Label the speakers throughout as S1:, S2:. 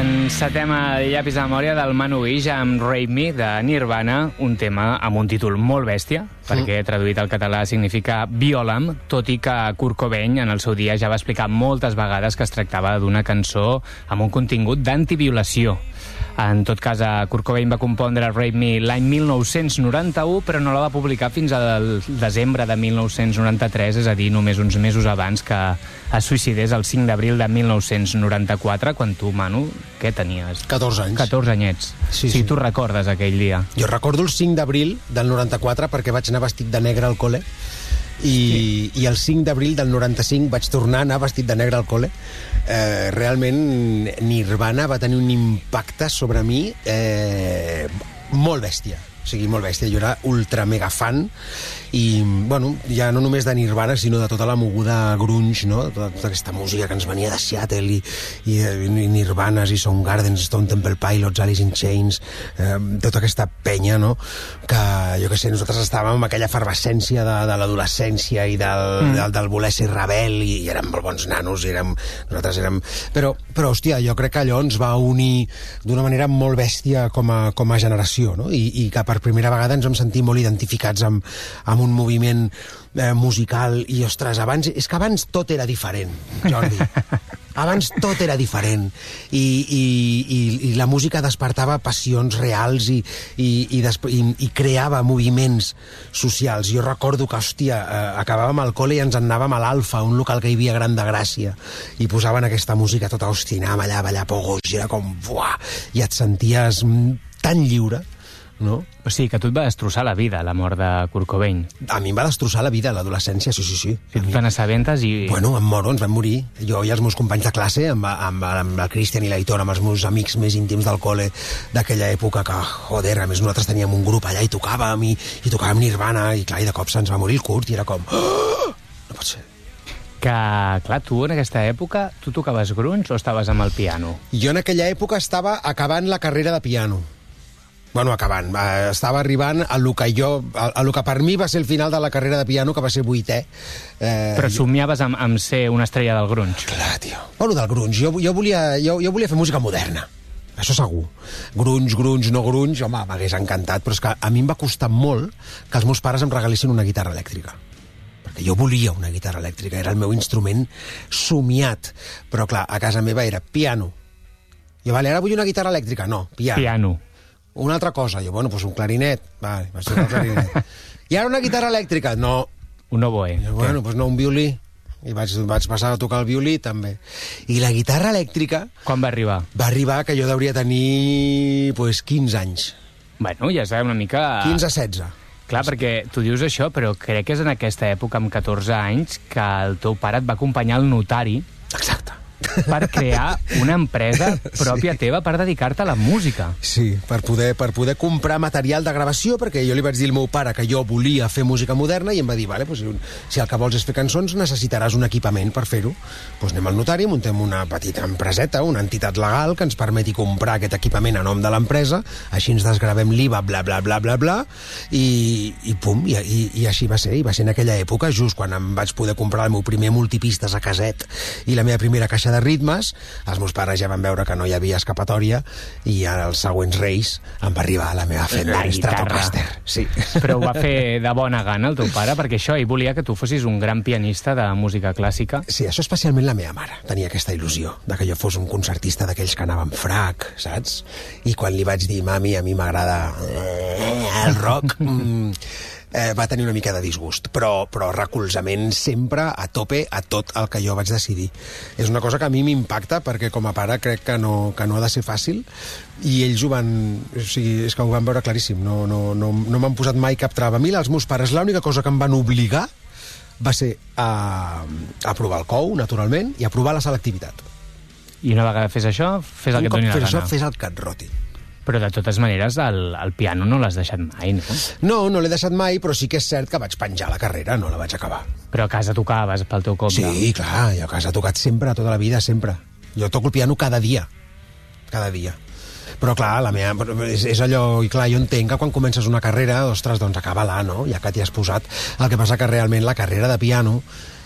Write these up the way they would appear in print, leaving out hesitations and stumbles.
S1: Encetem el llapis de memòria del Manu Guix amb Rape Me, de Nirvana, un tema amb un títol molt bèstia, perquè traduït al català significa Viola'm, tot i que Kurt Cobain en el seu dia ja va explicar moltes vegades que es tractava d'una cançó amb un contingut d'antiviolació. En tot cas, Kurt Cobain va compondre Rape Me l'any 1991, però no la va publicar fins al desembre de 1993, és a dir, només uns mesos abans que es suïcidés el 5 d'abril de 1994, quan tu, Manu, què tenies?
S2: 14 anys.
S1: 14 anyets. Sí, tu recordes aquell dia.
S2: Jo recordo el 5 d'abril del 94 perquè vaig anar vestit de negre al col·le i el 5 d'abril del 95 vaig tornar a anar vestit de negre al col·le. Realment Nirvana va tenir un impacte sobre mi molt bèstia. O sigui, molt bèstia. Jo era ultra mega fan i, bueno, ja no només de Nirvana, sinó de tota la moguda grunge, no? Tota aquesta música que ens venia de Seattle i Nirvanas i Soundgarden, Stone Temple Pilots, Alice in Chains, tota aquesta penya, no? Que, jo què sé, nosaltres estàvem amb aquella efervescència de l'adolescència i del voler ser rebel i érem molt bons nanos, nosaltres érem... Però, hòstia, jo crec que allò ens va unir d'una manera molt bèstia com a generació, no? I que per primera vegada ens vam sentir molt identificats amb un moviment musical i, ostres, és que abans tot era diferent, Jordi. Abans tot era diferent i la música despertava passions reals i creava moviments socials. Jo recordo que, hòstia, acabàvem al col·le i ens en anàvem a l'Alfa, un local que hi havia Gran de Gràcia, i posaven aquesta música tota ostinam allà, ballar pogos, i era com, buah, i et senties tan lliure, no?
S1: O sigui, que tu et va destrossar la vida, la mort de Kurt Cobain.
S2: A mi em va destrossar la vida, l'adolescència, sí.
S1: Si tu te n'assabentes i...
S2: Bueno, em moro, ens vam morir. Jo i els meus companys de classe, amb el Cristian i l'Aitor, amb els meus amics més íntims del col·le d'aquella època, que, joder, a més nosaltres teníem un grup allà i tocàvem Nirvana, i clar, i de cop se'ns va morir el Kurt, i era com... Oh! No pot ser.
S1: Que, clar, tu en aquesta època, tu tocaves grunge o estaves amb el piano?
S2: Jo en aquella època estava acabant la carrera de piano. Bueno, acabant. Estava arribant a lo que per mi va ser el final de la carrera de piano, que va ser 8è.
S1: Però somiaves amb ser una estrella del grunge.
S2: Clar, tio. Bueno, del grunge. Jo volia fer música moderna. Això segur. Grunge, no grunge, home, m'hagués encantat, però és que a mi em va costar molt que els meus pares em regalissin una guitarra elèctrica. Perquè jo volia una guitarra elèctrica, era el meu instrument somiat. Però, clar, a casa meva era piano. Jo, vale, ara vull una guitarra elèctrica. No, piano. Una altra cosa, jo, bueno, doncs un clarinet. Vale, va ser un clarinet. I ara una guitarra elèctrica? No.
S1: Un oboe.
S2: Bueno, doncs no, un violí. I vaig passar a tocar el violí, també. I la guitarra elèctrica...
S1: Quan va arribar?
S2: Va arribar que jo hauria tenir, 15 anys.
S1: Bueno, ja és una mica...
S2: 15-16.
S1: Clar, perquè tu dius això, però crec que és en aquesta època, amb 14 anys, que el teu pare et va acompanyar al notari.
S2: Exacte.
S1: Per crear una empresa pròpia teva per dedicar-te a la música.
S2: Sí, per poder comprar material de gravació, perquè jo li vaig dir al meu pare que jo volia fer música moderna i em va dir, vale, pues, si el que vols és fer cançons necessitaràs un equipament per fer-ho. Pues anem al notari, muntem una petita empreseta, una entitat legal que ens permeti comprar aquest equipament a nom de l'empresa, així ens desgravem l'IVA, bla, bla, bla, bla, bla, i pum, i així va ser. I va ser en aquella època, just quan em vaig poder comprar el meu primer multipistes a caset i la meva primera caixa de ritmes, els meus pares ja van veure que no hi havia escapatòria i ara els següents reis em va arribar la meva Fender Stratocaster. Sí.
S1: Però ho va fer de bona gana el teu pare, perquè això, ell volia que tu fossis un gran pianista de música clàssica.
S2: Sí, això especialment la meva mare tenia aquesta il·lusió de que jo fos un concertista d'aquells que anava amb frac, saps? I quan li vaig dir, mami, a mi m'agrada el rock... va tenir una mica de disgust, però recolzament sempre a tope a tot el que jo vaig decidir. És una cosa que a mi m'impacta perquè com a pare crec que no ha de ser fàcil i ells ho van... O sigui, és que ho van veure claríssim. No m'han posat mai cap trava. A mi, els meus pares, l'única cosa que em van obligar va ser a aprovar el COU, naturalment, i aprovar la selectivitat.
S1: I una vegada fes això, fes el que et doni la gana.
S2: Fes el que et roti.
S1: Però de totes maneres el piano no l'has deixat mai, no?
S2: No l'he deixat mai, però sí que és cert que vaig penjar la carrera, no la vaig acabar.
S1: Però a casa tocaves pel teu compte?
S2: Sí, clar, jo a casa he tocat sempre, tota la vida, sempre. Jo toco el piano cada dia. Cada dia. Però clar, la meva, és allò, i clar, jo entenc que quan comences una carrera, ostres, doncs acaba-la, no? Ja que t'hi has posat. El que passa que realment la carrera de piano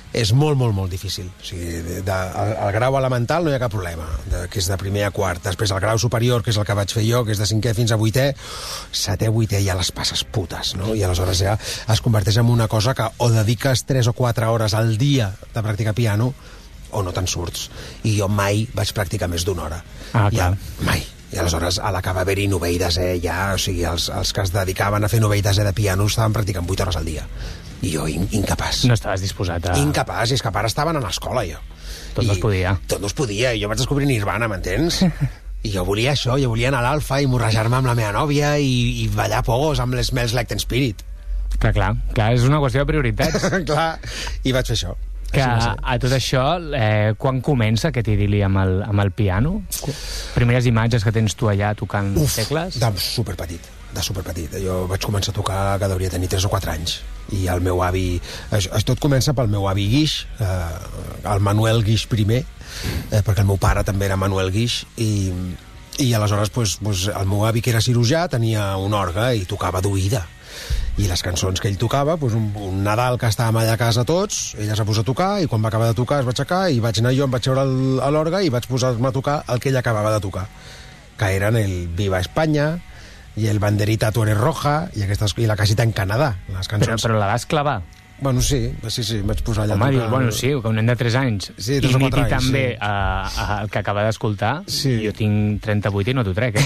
S2: és molt, molt, molt difícil. O sigui, el grau elemental no hi ha cap problema, que és de primer a quart. Després el grau superior, que és el que vaig fer jo, que és de 5è fins a 8è, 7è, 8è ja les passes putes, no? I aleshores ja es converteix en una cosa que o dediques 3 o 4 hores al dia de practicar piano o no te'n surts. I jo mai vaig practicar més d'1 hora.
S1: Clar.
S2: Mai. I aleshores, a l'acabar haver-hi novell desè, ja, o sigui, els que es dedicaven a fer novell desè de piano estaven practicant 8 hores al dia. I jo, incapaç.
S1: No estaves disposat a...
S2: Incapaç, i és que a part estaven a l'escola, jo.
S1: Tot no es podia.
S2: Tot no es podia, i jo vaig descobrir Nirvana, m'entens? I jo volia això, jo volia anar a l'Alfa i morrejar-me amb la meva nòvia i ballar pogos amb les Smells Like Teen Spirit.
S1: Clar, és una qüestió de prioritats.
S2: Clar, i vaig fer això.
S1: Que a tot això, quan comença aquest idili amb el piano? Primeres imatges que tens tu allà tocant tecles?
S2: De superpetit. Jo vaig començar a tocar que hauria tenir 3 o 4 anys. I el meu avi... Tot comença pel meu avi Guix, el Manuel Guix primer, perquè el meu pare també era Manuel Guix, i aleshores el meu avi, que era cirurgià, tenia un orgue i tocava d'oïda. I les cançons que ell tocava, un Nadal que estàvem allà a casa tots, ella s'ha posat a tocar, i quan va acabar de tocar es va aixecar, i vaig anar jo, em vaig seure a l'orgue i vaig posar-me a tocar el que ella acabava de tocar, que eren el Viva Espanya i el Banderita tu eres roja i la Casita en Canadà, les cançons.
S1: Però la vas clavar?
S2: Bueno, sí, vaig posar allà
S1: a tocar. Home, bueno, sí, que un nen de 3 anys
S2: imiti
S1: també el que acaba d'escoltar.
S2: Sí.
S1: Jo tinc 38 i no t'ho trec,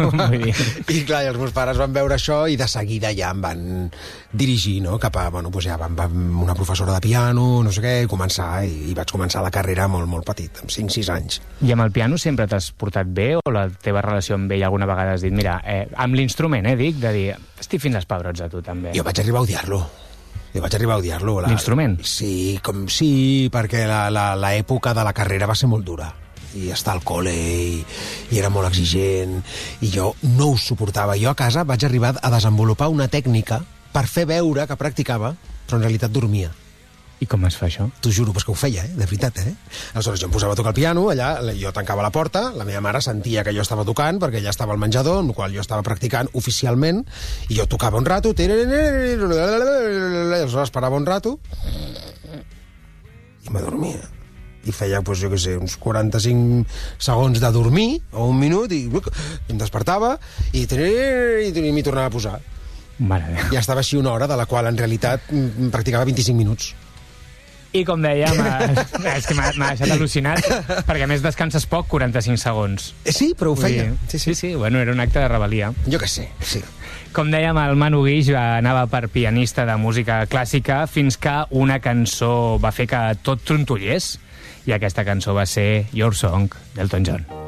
S2: I clar, els meus pares van veure això i de seguida ja em van dirigir, no?, cap a, ja van una professora de piano, no sé què, i vaig començar la carrera molt, molt petit, amb 5-6 anys.
S1: I amb el piano sempre t'has portat bé, o la teva relació amb ell alguna vegada has dit, mira, amb l'instrument, dic, de dir, estic fins als pebrots a tu, també.
S2: Jo vaig arribar a odiar-lo.
S1: L'instrument?
S2: Sí, perquè l'època de la carrera va ser molt dura. I estar al col·le i era molt exigent, i jo no ho suportava. Jo a casa vaig arribar a desenvolupar una tècnica per fer veure que practicava, però en realitat dormia.
S1: I com es fa això?
S2: T'ho juro, que ho feia, de veritat, Aleshores jo em posava a tocar el piano, allà, jo tancava la porta, la meva mare sentia que jo estava tocant, perquè ella estava al menjador, amb el qual jo estava practicant oficialment, i jo tocava un rato, aleshores parava un rato, i m'adormia. I feia, jo què sé, uns 45 segons de dormir, o un minut, i em despertava, i m'hi tornava a posar. I estava així una hora, de la qual en realitat practicava 25 minuts.
S1: I com dèiem, és que m'ha deixat al·lucinat, perquè a més descanses poc, 45 segons.
S2: Sí, però ho feia.
S1: Sí, bueno, era un acte de rebel·lia.
S2: Jo que sé, sí.
S1: Com dèiem, el Manu Guix anava per pianista de música clàssica fins que una cançó va fer que tot trontollés, i aquesta cançó va ser Your Song, d'Elton John.